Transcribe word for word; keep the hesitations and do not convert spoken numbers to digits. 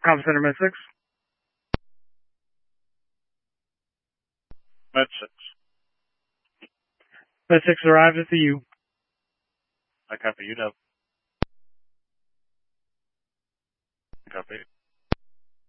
Comm Center, Med six. Med six. Med six arrived at the U. I copy you, Dub. Copy.